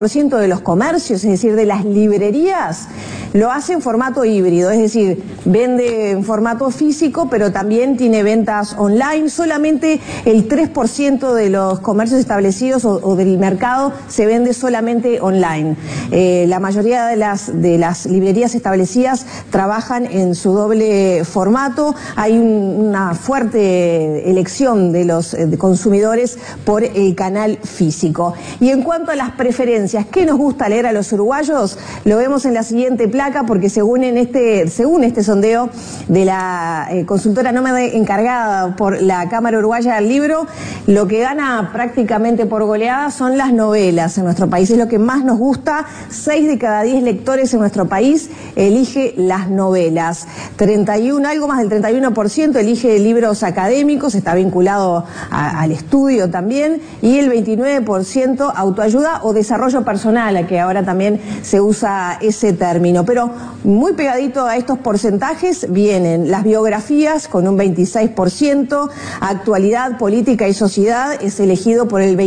% de los comercios, es decir, de las librerías, lo hace en formato híbrido, es decir, vende en formato físico, pero también tiene ventas online. Solamente el 3% de los comercios establecidos o del mercado se vende solamente online. La mayoría de las librerías establecidas trabajan en su doble formato. Hay una fuerte elección de los consumidores por el canal físico. Y en cuanto a las preferencias, ¿qué nos gusta leer a los uruguayos? Lo vemos en la siguiente placa, porque según este sondeo de la consultora Nómade encargada por la Cámara Uruguaya del Libro, lo que gana prácticamente por goleada son las novelas en nuestro país. Es lo que más nos gusta. 6 de cada 10 lectores en nuestro país elige las novelas. Algo más del 31% elige libros académicos, está vinculado al estudio también, y el 29% autoayuda o desarrollo personal, a que ahora también se usa ese término. Pero muy pegadito a estos porcentajes vienen las biografías con un 26%, actualidad, política y sociedad es elegido por el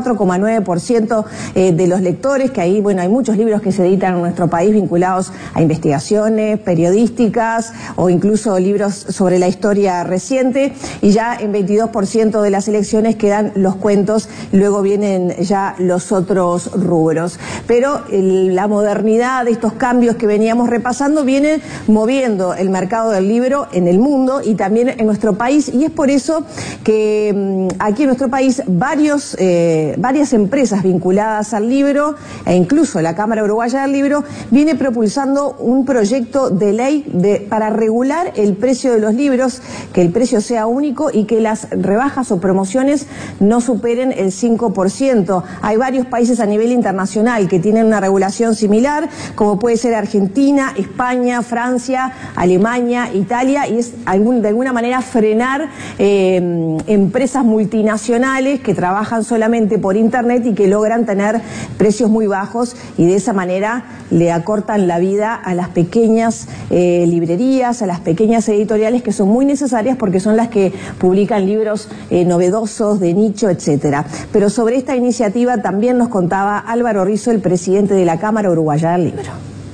24,9% de los lectores, que ahí, bueno, hay muchos libros que se editan en nuestro país vinculados a investigaciones periodísticas o incluso libros sobre la historia reciente, y ya en 22% de las elecciones quedan los cuentos, luego vienen ya los otros rubros. Pero la modernidad de estos cambios que veníamos repasando viene moviendo el mercado del libro en el mundo y también en nuestro país, y es por eso que aquí en nuestro país varias empresas vinculadas al libro e incluso la Cámara Uruguaya del Libro viene propulsando un proyecto de ley para regular el precio de los libros, que el precio sea único y que las rebajas o promociones no superen el 5%. Hay varios países a nivel internacional que tienen una regulación similar, como puede ser Argentina, España, Francia, Alemania, Italia, y es de alguna manera frenar empresas multinacionales que trabajan solamente por internet y que logran tener precios muy bajos, y de esa manera le acortan la vida a las pequeñas librerías, a las pequeñas editoriales, que son muy necesarias porque son las que publican libros novedosos, de nicho, etcétera. Pero sobre esta iniciativa también nos contaba Álvaro Rizzo, el presidente de la Cámara Uruguaya del Libro.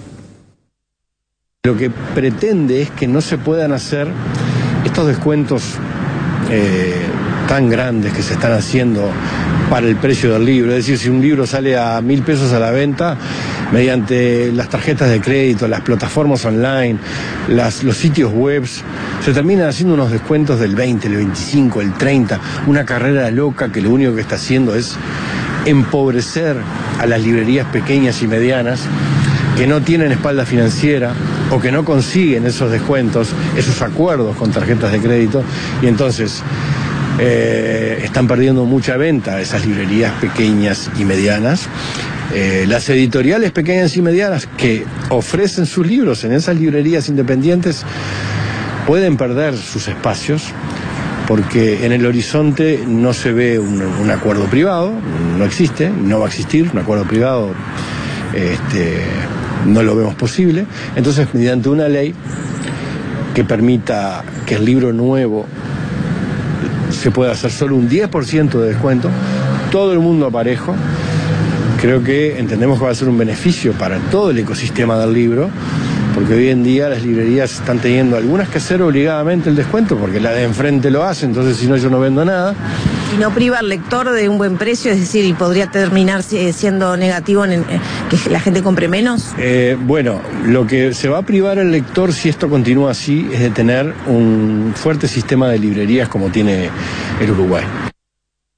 Lo que pretende es que no se puedan hacer estos descuentos tan grandes que se están haciendo para el precio del libro. Es decir, si un libro sale a 1.000 pesos a la venta, mediante las tarjetas de crédito, las plataformas online, los sitios web, se terminan haciendo unos descuentos del 20, el 25, el 30, una carrera loca que lo único que está haciendo es empobrecer a las librerías pequeñas y medianas que no tienen espalda financiera o que no consiguen esos descuentos, esos acuerdos con tarjetas de crédito, y entonces están perdiendo mucha venta esas librerías pequeñas y medianas. Las editoriales pequeñas y medianas que ofrecen sus libros en esas librerías independientes pueden perder sus espacios, porque en el horizonte no se ve un acuerdo privado, no existe, no va a existir un acuerdo privado, no lo vemos posible. Entonces, mediante una ley que permita que el libro nuevo se pueda hacer solo un 10% de descuento, todo el mundo parejo, creo que entendemos que va a ser un beneficio para todo el ecosistema del libro, porque hoy en día las librerías están teniendo algunas que hacer obligadamente el descuento, porque la de enfrente lo hace, entonces si no, yo no vendo nada. Y no priva al lector de un buen precio, es decir, y podría terminar siendo negativo en que la gente compre menos. Bueno, lo que se va a privar al lector, si esto continúa así, es de tener un fuerte sistema de librerías como tiene el Uruguay.